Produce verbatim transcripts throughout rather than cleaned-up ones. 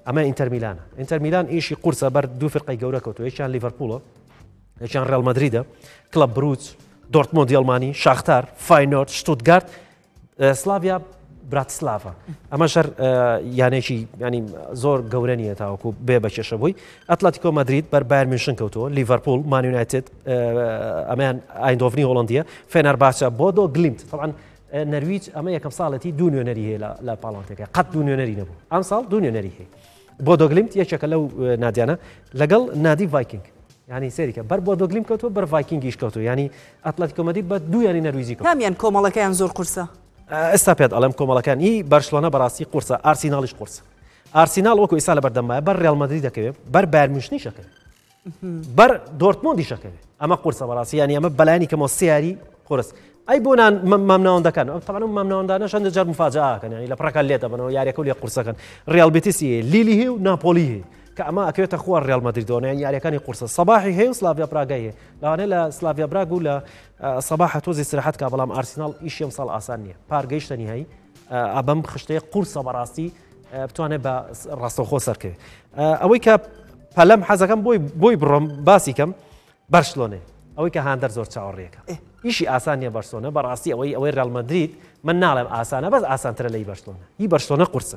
ئەمە ئینتەر میلانە ئینتەر میلان ئیشی قورسە بەر دوو فرقەی گەورە کەوتووە یەکیان لیڤەرپوڵە یەکیان ڕێڵ مەدریدە کلەب بروج دۆرتمۆندی ئەڵمانی شاختار فاینۆرد شتوتگارت سلاڤیا براتسلافا ئەمە شەر یانێکی ینی زۆر گەورە نیە تاوەکو بێ بە کێشە بووی ئەتلەتیکۆ مەدرید بەر بایر میونخن کەوتووە لیڤەرپوڵ مان یونایتد ئەمەیان ئایندۆڤنی هۆڵەندیە فێنەرباچە بۆدۆ گلیمت طبعاً نەرویج ئەمە یەکەم ساڵەتی دوو نوێنەری هەیە لە پاڵانتەکە قەت دوو نوێنەری نەبوو ئەم ساڵ دوو نوێنەری هەیە بۆدۆ گلیمت یەکێکە لەو نادیانە لەگەڵ نادی ڤایکینگ ینی سێریکە بەر بۆدۆ گلیم کەوتووە بەر ڤایکینگیش کەوتووە ینی ئەتلەتیکۆ مەدرید بە دوو یانی نەرویجی کەوتووە کامیان کۆمەڵەکەیان زۆر قورسە ئێستا پێت ئەڵێم کۆمەڵەکانی بەرشلۆنە بەڕاستی قورسە ئارسیناڵیش قورسە ئارسیناڵ وەکو ئێستا لە بەردەمایە بەر ڕێڵ مەدرید دەکەوێت بەر بایر میونخنی شەکەوێت بەر دۆرتمۆندی شەکەوێت ئەمە قورسە بەڕاستی ینی ئەمە بەلایانی کەمەوە سێیاری قورس ئەی بۆ مامناوەندەکان طبعاً مامناوەندانە شەندە جار مفاجعەکەن ینی لە پڕەکان لێتە بنەوە یاریەکە و لێ قورسەکەن ڕێڵ بێتیسی هەیە لیلی هەیە و ناپۆلی هەیە کە ئەمە ئەکەوێتە خوار ڕێڵ مەدریدەوە یان یاریەکانی قورسە سەباحی هەیە و سلاڤیا پراگای هەیە لەوانەیە لە سلاڤیا براگ و لە سەباح تۆزی استراحەت کا بەڵام ئارسیناڵ ئیشی ئەم ساڵ ئاسان نییە پارگەیشتە نهایی ئەبەم خشتەیە قورسە بەڕاستی بتوانێت بە ڕاستەوخۆ سەرکەوێت ئەوەی کە پەلەم حەزەکەم بۆی بۆی بڕۆم باسی کەم بەرشلۆنێ ئەوەی کە هاندەر زۆر چاوەڕێیەکە ئیشی ئاسان نیە بەرشلۆنە بەڕاستی ئەوەی ئەوەی ڕێڵ مەدرید من ناڵێم ئاسانە بەس ئاسانترە لەی بەرشلۆنە هی بەرشلۆنە قورسە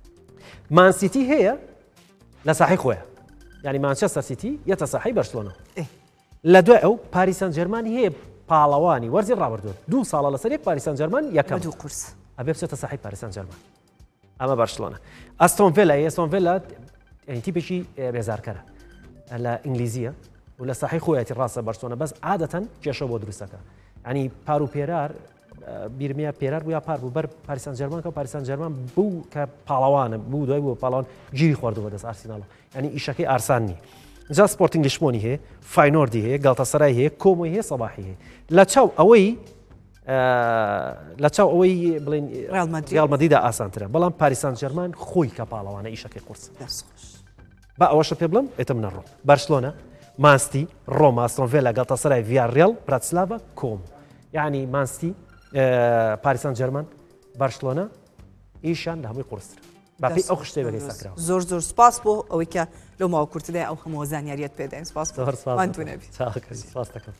مانسیتی هەیە لە ساحی خۆیە ینی مانچەستەر سیتی یەتە ساحی بەرشلۆنە لە دوای ئەو پاریس سەن ژەرمانی هەیە پاڵەوانی وەرزی ڕابردوون دوو ساڵە لەسەر یەک پاریس سەن ژەرمان یەکەم دوو قورس ئەبێ بچێتە ساحی پاریس سەن ژەرمان ئەمە بەرشلۆنە ئەستۆن ڤیلا ئەستۆن ڤیلا تیپێکی بێزارکەرە لە ئینگلیزیە و لە ساحی خۆیەتی ڕاستە بەرشلۆنە بەس عادەتەن کێشە بۆ دروستەکە ینی پار و پێرار بیرمیا پێرار بوو یا پار بوو بەر پاریس سەن ژەرمان کە پاریس سەن ژەرمان بوو کە پاڵەوانە بوو دوای بوو پاڵەوان گیری خواردووە بەدەست ئارسیناڵ ینی ئیشەکەی ئارسان نیە جا سپۆرتینگ لیشبۆنی هەیە فاینۆردی هەیە گاڵتەسەرای هەیە کۆمۆی هەیە سەباحی هەیە لە چاو ئەوەی لە چاو ئەوەی بڵێن ڕێڵ مەدریدە ئاسانترە بەڵام پاریس سەن ژەرمان خۆی کە پاڵەوانە ئیشەکەی قورس با ئەوەشە پێ بڵم ئێتە منە ڕۆم بەرشلۆنە مانستی ڕۆما ئەستۆن ڤیلا گاڵتەسەرای ڤیارڕێڵ براتسلاڤا کۆم یعنی مانستی پاریس سەن ژەرمان بەرشلۆنە ئیشان لە هەمووی قورسرە باقی ئەو خشتەی بەگەی سەکراوە زۆر زۆر سپاس بۆ ئەوەی کە لەو ماوە کورتدا ئەو هەموو زانیاریەت پێداین سپاس سپاس دەکەم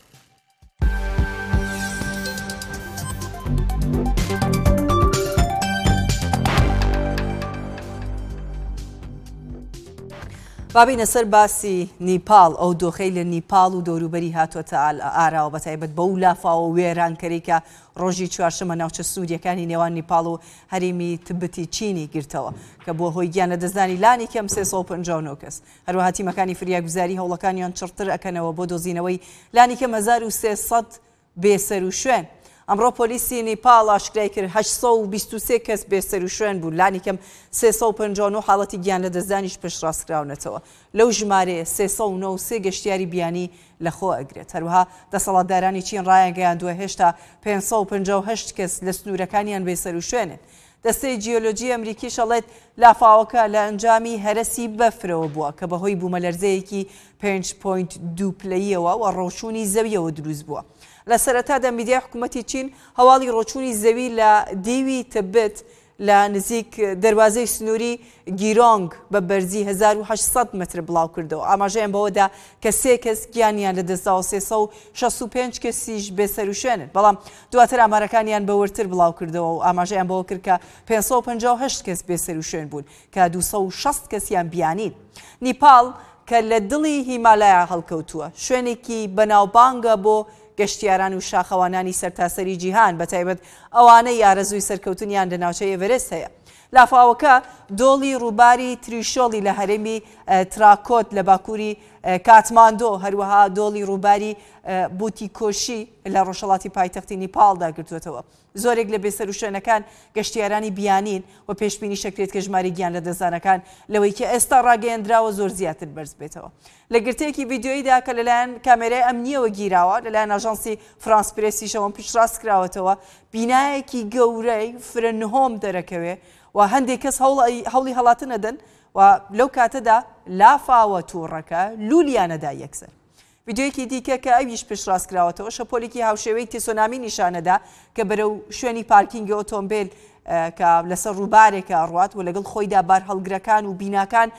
بابینە سەر باسی نیپاڵ ئەو دۆخەی لە نیپاڵ و دەوروبەری هاتوۆتە ئاراوە بەتایبەت بەو لافاوە وێرانکەری کە ڕۆژی چوارشەمە ناوچە سووریەکانی نێوان نیپاڵ و هەرێمی تبەتی چینی گرتەوە کە بۆ هۆی گیانە دەزانی لانی کەم سێ سەد و پەنجاو و نۆ کەس هەروەها تیمەکانی فریاگوزاری هەوڵەکانیان چڕتر ئەکەنەوە بۆ دۆزینەوەی لانی کەم هەزار و سێسەد بێسەر و شوێن ئەمڕۆ پۆلیسی نیپاڵ ئاشکرای کرد هەشت سەد و بیست و سێ کەس بێسەر و شوێن بوو لانی کەم سێ سەد و پەنجاو و نۆ حاڵەتی گیان لە دەستدانیش پشتڕاستکراونەتەوە لەو ژمارەیە سێ سەد و نۆ و سێ گەشتیاری بیانی لەخۆ ئەگرێت هەروەها دەسەڵاتدارانی چین ڕایەنگەیاندووە هێشتا پێنج سەد و پەنجاو و هەشت کەس لە سنوورەکانیان بێسەر و شوێنن دەستەی جیۆلۆجی ئەمریکی شەڵێت لافاوەکە لە ئەنجامی هەرەسی بەفرەوە بووە کە بەهۆی بوومەلەرزەیەکی پێنج پۆینت دوو پلەیەوە و ڕۆشوونی زەویەوە دروست بووە لە سەرەتادا میدیای حکوومەتی چین هەواڵی ڕۆچوونی زەوی لە دیوی تبت لە نزیک دەواازەی سنووری گیرۆنگ بە بەرزی هەزار و هەشت سەد متر بڵاو کردەوە ئاماژەیان بەوەدا کە سێ کەس گیانیان لە دەستاوە سێ سەد و شەست و پێنج کەسیش بێسەر و شوێنن بەڵام دواتر ئامارەکانیان بەورتر بڵاو کردەوە و ئاماژەیان بەوە کرد کە پێنج سەد و پەنجاو و هەشت کەس بێسەر و شوێن بوون کە دوو سەد و شەست کەسیان بیانین نیپاڵ کە لە دڵی هیمالایە هەڵکەوتووە شوێنێکی بەناوبانگە بۆ گەشتیاران و شاخەوانانی سەرتاسەری جیهان بەتایبەت ئەوانەی ئارەزووی سەرکەوتنیان لە ناوچەی ئێڤەرێست هەیە لافاوەکە دۆڵی ڕووباری تریشۆڵی لە هەرێمی تراکۆت لە باکووری کاتماندۆ هەروەها دۆڵی ڕووباری بوتی کۆشی لە ڕۆژهەڵاتی پایتەختی نیپاڵدا گرتوێتەوە زۆرێک لە بێسەر و شوێنەکان گەشتیارانی بیانین و پێشبینی شەکرێت کە ژماری گیان لە دەستدانەکان لەوەی کە ئێستا ڕاگەیەندراوە زۆر زیاتر بەرز بێتەوە لە گرتەیەکی ڤیدیۆیدا کە لەلایەن کامێرای ئەمنیەوە گیراوە لەلایەن ئاژانسی فرانس پرێسیشەوە پیشڕاست کراوەتەوە بینایەکی گەورەی فرە نهۆم دەرەکەوێ و هەندێک کەس هەوڵی هەڵاتنە دەن و لەو کاتەدا لافاوە تووڕەکە لولیانەدا یەکسەر ڤیدیۆیەکی دیکە کە ئەویش پشتڕاستکراوەتەوە شەپۆلێکی هاوشێوەی تێسۆنامی نیشانەدا کە بەرەو شوێنی پارکینگی ئۆتۆمبیل کە لەسەر ڕووبارێکە ئەڕوات و لەگەڵ خۆیدا بار هەڵگرەکان و بیناکان